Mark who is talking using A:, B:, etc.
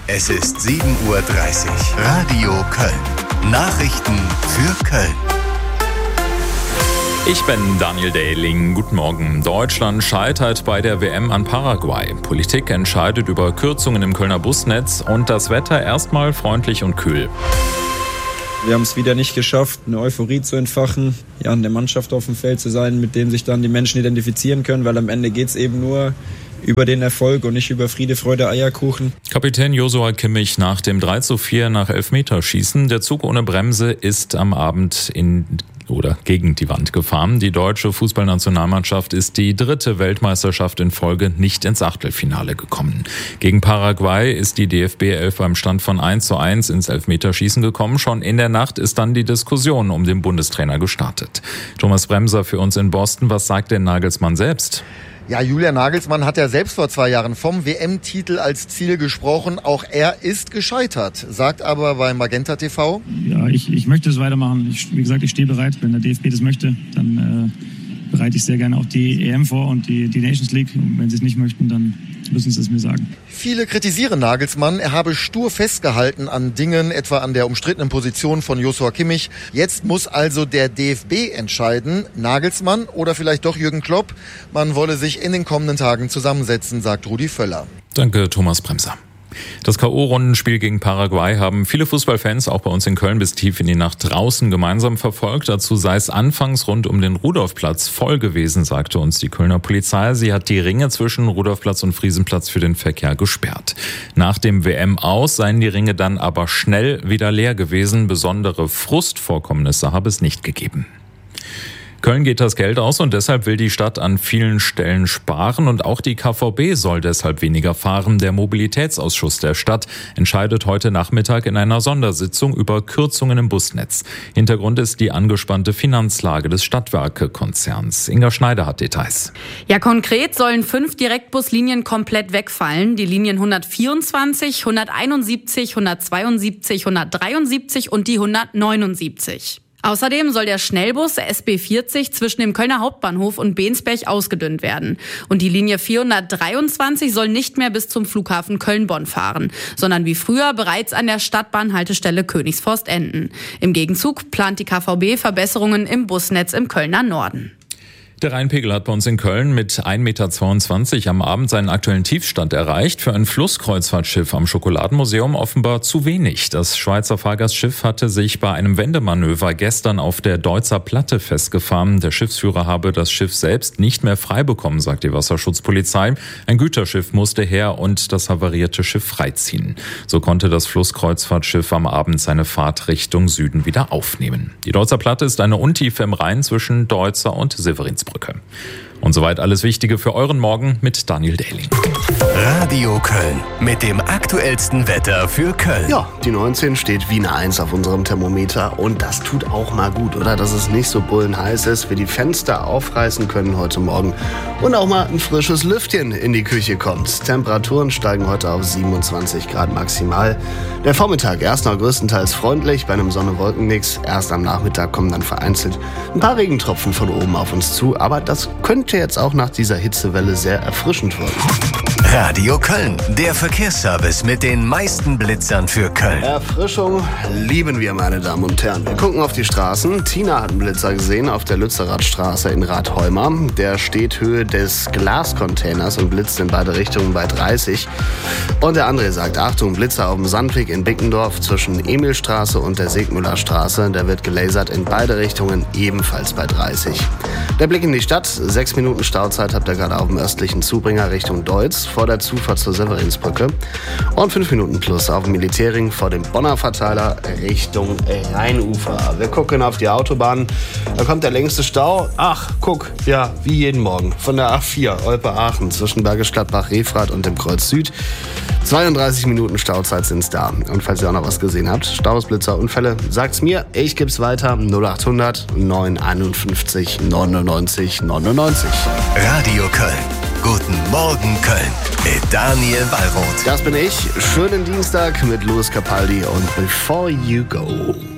A: Es ist 7:30 Uhr. Radio Köln. Nachrichten für Köln.
B: Ich bin Daniel Dehling. Guten Morgen. Deutschland scheitert bei der WM an Paraguay. Politik entscheidet über Kürzungen im Kölner Busnetz und das Wetter erstmal freundlich und kühl.
C: Wir haben es wieder nicht geschafft, eine Euphorie zu entfachen, eine Mannschaft auf dem Feld zu sein, mit dem sich dann die Menschen identifizieren können, weil am Ende geht es eben nur über den Erfolg und nicht über Friede, Freude, Eierkuchen.
B: Kapitän Joshua Kimmich nach dem 3:4 nach Elfmeterschießen. Der Zug ohne Bremse ist am Abend gegen die Wand gefahren. Die deutsche Fußballnationalmannschaft ist die 3. Weltmeisterschaft in Folge nicht ins Achtelfinale gekommen. Gegen Paraguay ist die DFB-11 beim Stand von 1:1 ins Elfmeterschießen gekommen. Schon in der Nacht ist dann die Diskussion um den Bundestrainer gestartet. Thomas Bremser für uns in Boston. Was sagt denn Nagelsmann selbst?
D: Ja, Julian Nagelsmann hat ja selbst vor 2 Jahren vom WM-Titel als Ziel gesprochen. Auch er ist gescheitert, sagt aber bei Magenta TV.
E: Ja, ich möchte es weitermachen. Wie gesagt, ich stehe bereit. Wenn der DFB das möchte, dann bereite ich sehr gerne auch die EM vor und die Nations League. Und wenn sie es nicht möchten, dann müssen sie es mir sagen.
D: Viele kritisieren Nagelsmann. Er habe stur festgehalten an Dingen, etwa an der umstrittenen Position von Joshua Kimmich. Jetzt muss also der DFB entscheiden, Nagelsmann oder vielleicht doch Jürgen Klopp. Man wolle sich in den kommenden Tagen zusammensetzen, sagt Rudi Völler.
B: Danke, Thomas Bremser. Das K.O.-Rundenspiel gegen Paraguay haben viele Fußballfans auch bei uns in Köln bis tief in die Nacht draußen gemeinsam verfolgt. Dazu sei es anfangs rund um den Rudolfplatz voll gewesen, sagte uns die Kölner Polizei. Sie hat die Ringe zwischen Rudolfplatz und Friesenplatz für den Verkehr gesperrt. Nach dem WM-Aus seien die Ringe dann aber schnell wieder leer gewesen. Besondere Frustvorkommnisse habe es nicht gegeben. Köln geht das Geld aus und deshalb will die Stadt an vielen Stellen sparen und auch die KVB soll deshalb weniger fahren. Der Mobilitätsausschuss der Stadt entscheidet heute Nachmittag in einer Sondersitzung über Kürzungen im Busnetz. Hintergrund ist die angespannte Finanzlage des Stadtwerke-Konzerns. Inga Schneider hat Details.
F: Ja, konkret sollen 5 Direktbuslinien komplett wegfallen. Die Linien 124, 171, 172, 173 und die 179. Außerdem soll der Schnellbus SB 40 zwischen dem Kölner Hauptbahnhof und Bensberg ausgedünnt werden. Und die Linie 423 soll nicht mehr bis zum Flughafen Köln-Bonn fahren, sondern wie früher bereits an der Stadtbahnhaltestelle Königsforst enden. Im Gegenzug plant die KVB Verbesserungen im Busnetz im Kölner Norden.
B: Der Rheinpegel hat bei uns in Köln mit 1,22 Meter am Abend seinen aktuellen Tiefstand erreicht. Für ein Flusskreuzfahrtschiff am Schokoladenmuseum offenbar zu wenig. Das Schweizer Fahrgastschiff hatte sich bei einem Wendemanöver gestern auf der Deutzer Platte festgefahren. Der Schiffsführer habe das Schiff selbst nicht mehr frei bekommen, sagt die Wasserschutzpolizei. Ein Güterschiff musste her und das havarierte Schiff freiziehen. So konnte das Flusskreuzfahrtschiff am Abend seine Fahrt Richtung Süden wieder aufnehmen. Die Deutzer Platte ist eine Untiefe im Rhein zwischen Deutzer und Severinsbrück. Und soweit alles Wichtige für euren Morgen mit Daniel Dehling.
A: Radio Köln mit dem aktuellsten Wetter für Köln.
G: Ja, die 19 steht wie eine 1 auf unserem Thermometer und das tut auch mal gut, oder? Dass es nicht so bullenheiß ist, wir die Fenster aufreißen können heute Morgen und auch mal ein frisches Lüftchen in die Küche kommt. Temperaturen steigen heute auf 27 Grad maximal. Der Vormittag erst noch größtenteils freundlich, bei einem Sonne-Wolken-Mix. Erst am Nachmittag kommen dann vereinzelt ein paar Regentropfen von oben auf uns zu, aber das könnte jetzt auch nach dieser Hitzewelle sehr erfrischend werden.
A: Radio Köln, der Verkehrsservice mit den meisten Blitzern für Köln.
G: Erfrischung lieben wir, meine Damen und Herren. Wir gucken auf die Straßen. Tina hat einen Blitzer gesehen auf der Lützerathstraße in Rathheuma. Der steht Höhe des Glascontainers und blitzt in beide Richtungen bei 30. Und der André sagt, Achtung, Blitzer auf dem Sandweg in Bickendorf zwischen Emilstraße und der Segmüllerstraße. Der wird gelasert in beide Richtungen, ebenfalls bei 30. Der Blick in die Stadt. 6 Minuten Stauzeit habt ihr gerade auf dem östlichen Zubringer Richtung Deutz vor der Zufahrt zur Severinsbrücke. Und 5 Minuten plus auf dem Militärring vor dem Bonner Verteiler Richtung Rheinufer. Wir gucken auf die Autobahn. Da kommt der längste Stau. Ach, guck, ja, wie jeden Morgen. Von der A4 Olpe-Aachen zwischen Bergisch Gladbach-Refrath und dem Kreuz Süd. 32 Minuten Stauzeit sind's da. Und falls ihr auch noch was gesehen habt, Staus, Blitzer, Unfälle, sagt's mir. Ich geb's weiter. 0800 951 99 99.
A: Radio Köln. Guten Morgen Köln mit Daniel Wallroth.
G: Das bin ich. Schönen Dienstag mit Louis Capaldi und Before You Go.